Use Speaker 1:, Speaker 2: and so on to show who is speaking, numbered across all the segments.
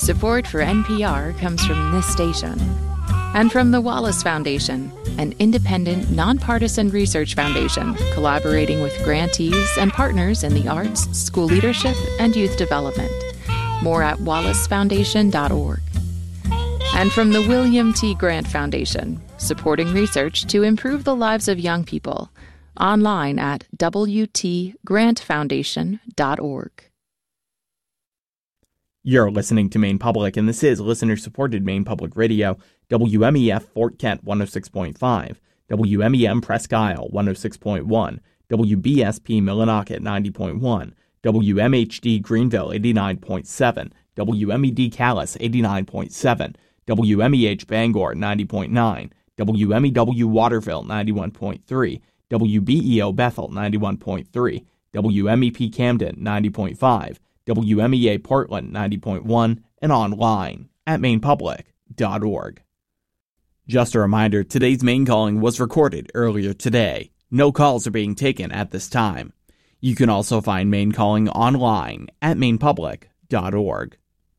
Speaker 1: Support for NPR comes from this station and from the Wallace Foundation, an independent, nonpartisan research foundation collaborating with grantees and partners in the arts, school leadership, and youth development. More at wallacefoundation.org. And from the William T. Grant Foundation, supporting research to improve the lives of young people. Online at wtgrantfoundation.org.
Speaker 2: You're listening to Maine Public, and this is listener-supported Maine Public Radio, WMEF Fort Kent 106.5, WMEM Presque Isle 106.1, WBSP Millinocket 90.1, WMHD Greenville 89.7, WMED Calais 89.7, WMEH Bangor 90.9, WMEW Waterville 91.3, WBEO Bethel 91.3, WMEP Camden 90.5, WMEA Portland 90.1, and online at mainepublic.org. Just a reminder, today's Maine Calling was recorded earlier today. No calls are being taken at this time. You can also find Maine Calling online at mainepublic.org.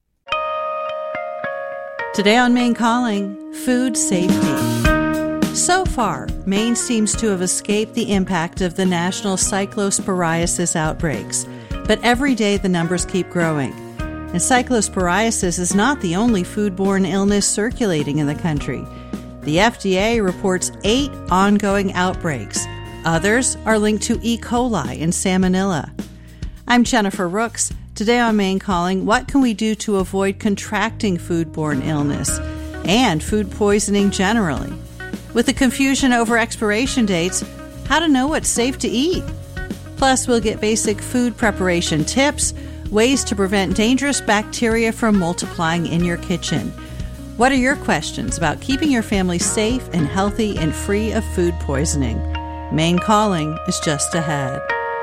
Speaker 3: Today on Maine Calling, food safety. So far, Maine seems to have escaped the impact of the national cyclosporiasis outbreaks. But every day the numbers keep growing. And cyclosporiasis is not the only foodborne illness circulating in the country. The FDA reports 8 ongoing outbreaks. Others are linked to E. coli and salmonella. I'm Jennifer Rooks. Today on Maine Calling, what can we do to avoid contracting foodborne illness and food poisoning generally? With the confusion over expiration dates, how to know what's safe to eat? Plus, we'll get basic food preparation tips, ways to prevent dangerous bacteria from multiplying in your kitchen. What are your questions about keeping your family safe and healthy and free of food poisoning? Maine Calling is just ahead.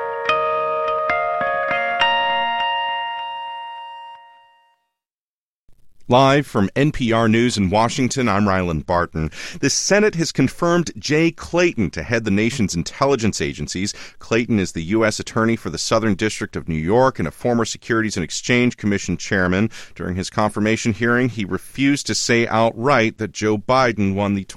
Speaker 4: Live from NPR News in Washington, I'm Ryland Barton. The Senate has confirmed Jay Clayton to head the nation's intelligence agencies. Clayton is the U.S. Attorney for the Southern District of New York and a former Securities and Exchange Commission chairman. During his confirmation hearing, he refused to say outright that Joe Biden won the